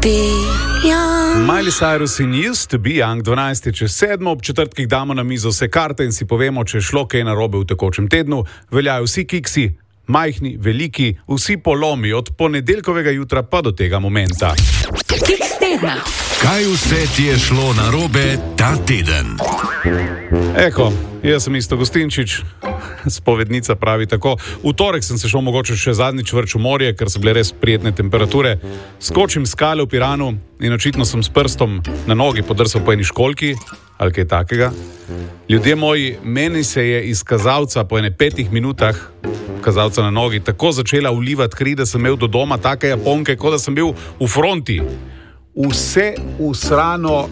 Miley Cyrus in Used to be young, 12:07, ob četrtkih damo na mizo vse karte in si povemo, če je šlo kaj narobe v tekočem tednu. Veljajo vsi kiksi, majhni, veliki, vsi polomi, od ponedeljkovega jutra pa do tega momenta. Kiks tedna. Kaj vse ti je šlo narobe ta teden? Eko, jaz sem Isto Gostinčič, spovednica pravi tako. V torek sem se šel mogoče še zadnjič vrč v morje, ker so bile res prijetne temperature. Skočim skale v Piranu in očitno sem s prstom na nogi podrsal po eni školjki, ali kaj takega. Ljudje moji, meni se je iz kazalca po ene 5 minutah, kazalca na nogi, tako začela ulivati kri, da sem imel do doma take japonke, kot da sem bil v fronti. Vse usrano,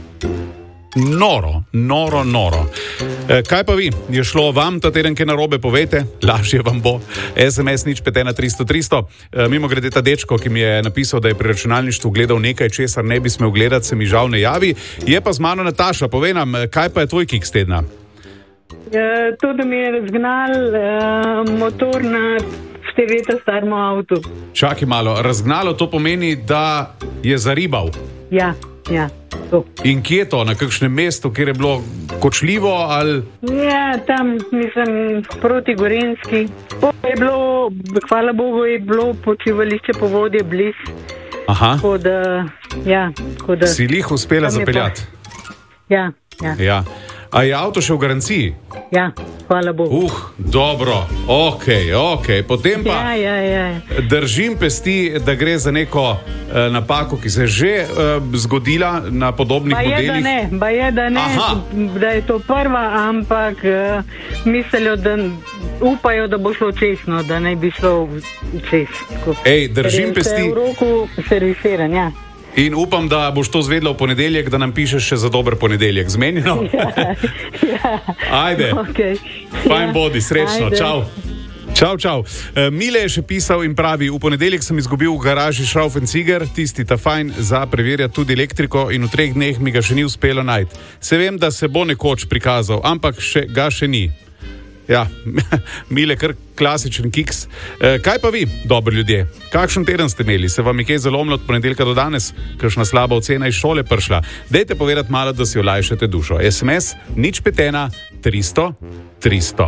noro. Kaj pa vi? Je šlo vam ta teden kaj narobe, povejte, lažje vam bo. SMS 051300. Mimo grede ta dečko, ki mi je napisal, da je pri računalništvu gledal nekaj, česar ne bi smel gledati, se mi žal ne javi. Je pa z mano Nataša, povej nam, kaj pa je tvoj kiks tedna? To, da mi je razgnal motor na 4 leta staremu avtu. Čakaj malo, razgnalo to pomeni, da je zaribal? Ja, to. In kje je to? Na kakšnem mestu, kjer je bilo kočljivo ali? Ja, tam, mislim, proti Gorenjski. Je bilo, hvala Bogu, je bilo počivališče po vodi bliz. Aha. Tako da... Si lih uspela zapeljati? Ja. A je avto še v garanciji? Ja, hvala Bogu. Dobro, okej. Potem pa držim pesti, da gre za neko napako, ki se je že zgodila na podobnih modelih. Baje, da ne, da je to prva, ampak mislijo, da upajo, da bo šlo česno, da ne bi šlo čez. Držim pesti. Vse v roku servisiran, ja. In upam, da boš to zvedla v ponedeljek, da nam pišeš še za dober ponedeljek. Zmenjeno? Ja. Ajde. Okay. Fajn bodi, srečno. Ajde. Čau. Mile je še pisal in pravi, v ponedeljek sem izgubil v garaži Schraufenziger, tisti ta fajn za preverjati tudi elektriko in v 3 dneh mi ga še ni uspelo najti. Se vem, da se bo nekoč prikazal, ampak ga še ni. Ja, Mile, kar klasičen kiks. Kaj pa vi, dobri ljudje? Kakšen teden ste imeli? Se vam je kaj zalomilo od ponedeljka do danes? Kakšna slaba ocena iz šole prišla? Dajte povedati malo, da si olajšate dušo. SMS 0513 300 300.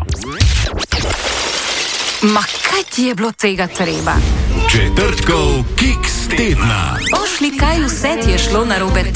Ma kaj ti je bilo tega treba? Četrtkov kiks tedna. Pošli, kaj vse ti je šlo narobe